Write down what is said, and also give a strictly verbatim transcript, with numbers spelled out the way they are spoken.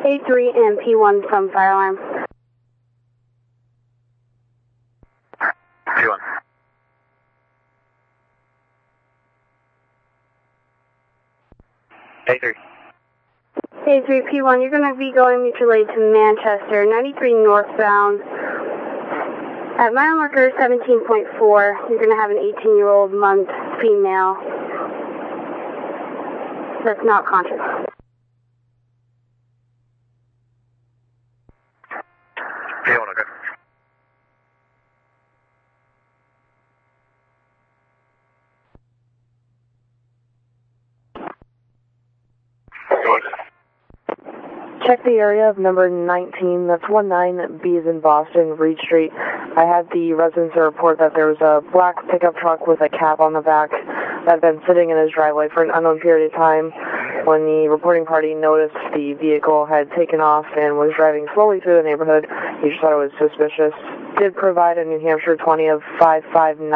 A three and P one from fire alarm. P one. A three. A three, P one, you're going to be going mutually to Manchester, ninety-three northbound. At mile marker seventeen point four, you're going to have an eighteen-year-old month female that's not conscious. P one, okay. Check the area of number nineteen, that's one nine B's in Boston, Reed Street. I had the residents report that there was a black pickup truck with a cap on the back that had been sitting in his driveway for an unknown period of time. When the reporting party noticed the vehicle had taken off and was driving slowly through the neighborhood, he just thought it was suspicious. Did provide a New Hampshire twenty of five five nine.